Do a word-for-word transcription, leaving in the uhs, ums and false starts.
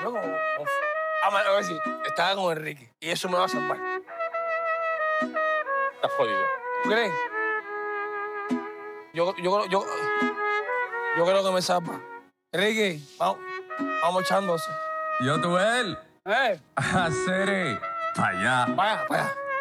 Yo como... como- Vamos a ver si estaba con Enrique. Y eso me va a salvar. Estás jodido. ¿Tú crees? Yo, yo, yo, yo creo que me salva. Enrique, vamos, vamos echándose. Yo, tú, él. Eh, Hacer. Pa' allá. vaya, vaya.